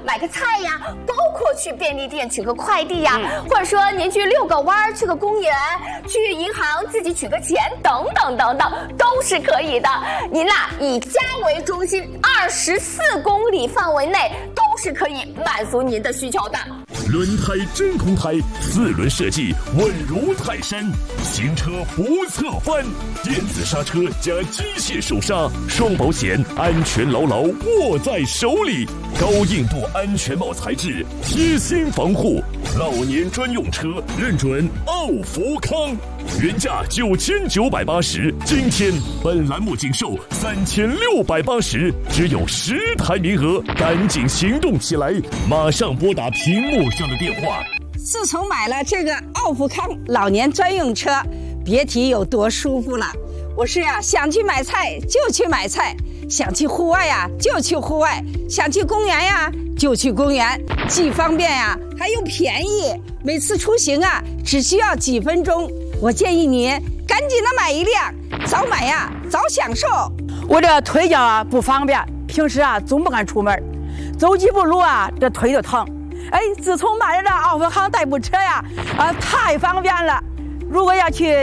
买个菜呀，包括去便利店取个快递呀，或者说您去遛个弯，去个公园，去银行自己取个钱，等等等等，都是可以的。您以家为中心，24公里范围内都是可以满足您的需求的。 轮胎真空胎，4轮设计稳如泰山，行车不侧翻，电子刹车加机械手刹，双保险，安全牢牢握在手里。高硬度安全帽材质，贴心防护，老年专用车认准奥福康。原价9980，今天本栏目仅售3680，只有10台名额，赶紧行动起来！马上拨打屏幕上的电话。 自从买了这个奥福康老年专用车，别提有多舒服了。我是想去买菜就去买菜，想去户外就去户外，想去公园就去公园，既方便还又便宜。每次出行只需要几分钟。我建议你赶紧的买一辆，早买早享受。 我这腿脚不方便，平时总不敢出门，走几步路这腿就疼。自从买了这奥福康代步车太方便了。如果要去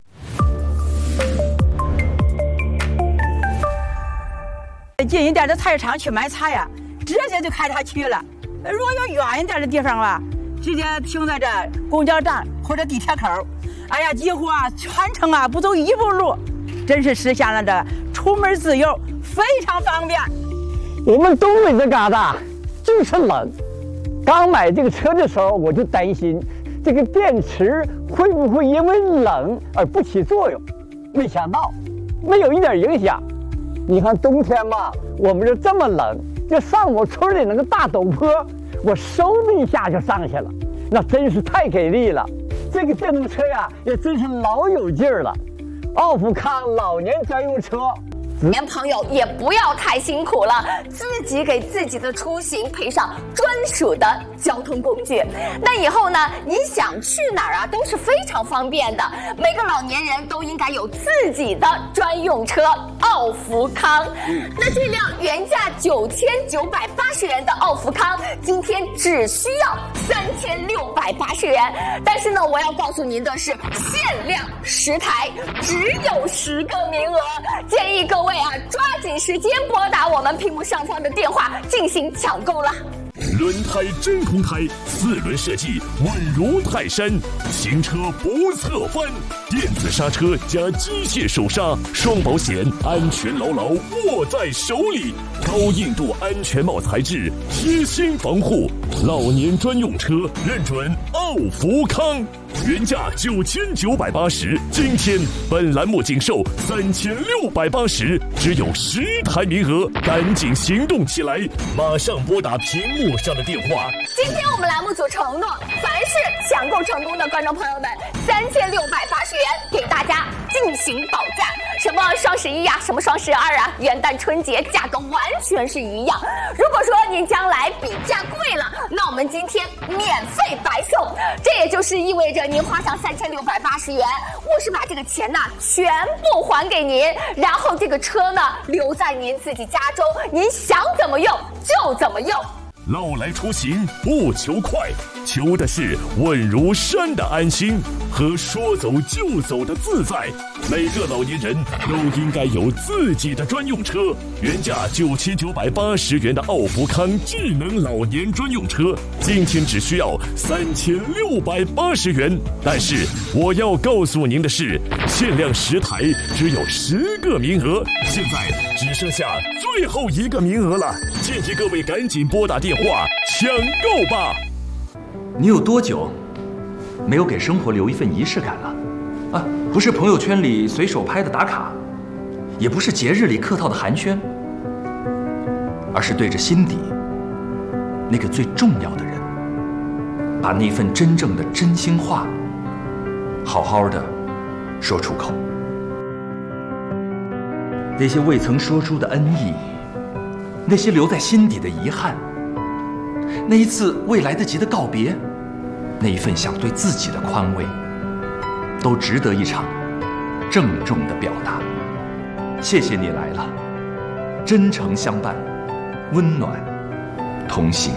近一点的菜市场去买菜直接就开车去了。如果要远一点的地方直接停在这公交站或者地铁口。几乎全程不走一步路，真是实现了这出门自由，非常方便。 我们东北这旮瘩就是冷，刚买这个车的时候我就担心这个电池会不会因为冷而不起作用，没想到没有一点影响。你看冬天嘛，我们这么冷，就上我村里那个大陡坡，我嗖的一下就上去了，那真是太给力了。这个电动车也真是老有劲儿了。奥福康老年专用车， 年朋友也不要太辛苦了，自己给自己的出行配上专属的交通工具。那以后呢，你想去哪儿都是非常方便的。每个老年人都应该有自己的专用车奥福康。那这辆原价9980元的奥福康，今天只需要3680元。但是呢，我要告诉您的是，限量10台，只有10个名额，建议各位抓紧时间拨打我们屏幕上方的电话进行抢购了。 轮胎真空胎，4轮设计稳如泰山，行车不侧翻，电子刹车加机械手刹，双保险，安全牢牢握在手里。高硬度安全帽材质，贴心防护，老年专用车认准奥福康。原价9980，今天本栏目仅售3680，只有10台名额，赶紧行动起来！马上拨打屏幕上的电话。 今天我们栏目组承诺，凡是抢购成功的观众朋友们，3680元给大家进行保价。什么双11什么双12元旦春节价格完全是一样。如果说您将来比价贵了，那我们今天免费白送。这也就是意味着您花上3680元，我是把这个钱全部还给您，然后这个车留在您自己家中，您想怎么用就怎么用。 老来出行不求快，求的是稳如山的安心和说走就走的自在。每个老年人都应该有自己的专用车。原价9980元的奥福康智能老年专用车，今天只需要3680元。但是我要告诉您的是，限量10台，只有10个名额，现在只剩下最后1个名额了，建议各位赶紧拨打电话抢购吧。 你有多久没有给生活留一份仪式感了？不是朋友圈里随手拍的打卡，也不是节日里客套的寒暄，而是对着心底那个最重要的人，把那份真正的真心话好好的说出口。那些未曾说出的恩义，那些留在心底的遗憾，那一次未来得及的告别，那一份想对自己的宽慰，都值得一场郑重的表达。谢谢你来了，真诚相伴，温暖同行。